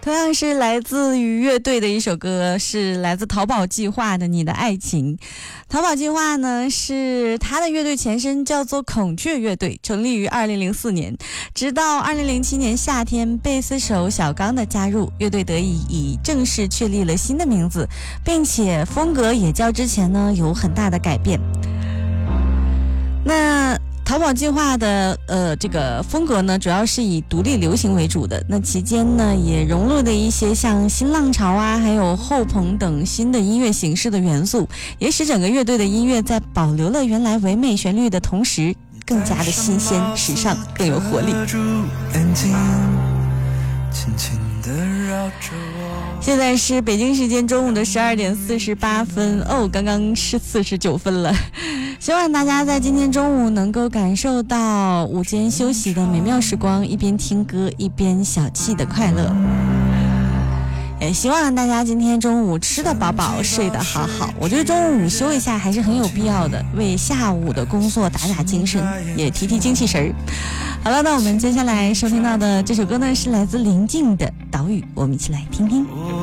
同样是来自于乐队的一首歌，是来自淘宝计划的《你的爱情》。淘宝计划呢是他的乐队前身叫做孔雀乐队，成立于2004年，直到2007年夏天贝斯手小刚的加入，乐队得以正式确立了新的名字，并且风格也较之前呢有很大的改变。那淘宝计划的这个风格呢，主要是以独立流行为主的。那期间呢，也融入了一些像新浪潮啊，还有后朋等新的音乐形式的元素，也使整个乐队的音乐在保留了原来唯美旋律的同时，更加的新鲜、时尚，更有活力。现在是北京时间中午的12点48分哦，刚刚是49分了。希望大家在今天中午能够感受到午间休息的美妙时光，一边听歌一边小憩的快乐。也希望大家今天中午吃得饱饱，睡得好好。我觉得中午午休一下还是很有必要的，为下午的工作打打精神，也提提精气神儿。好了，那我们接下来收听到的这首歌呢，是来自林静的《岛屿》，我们一起来听听。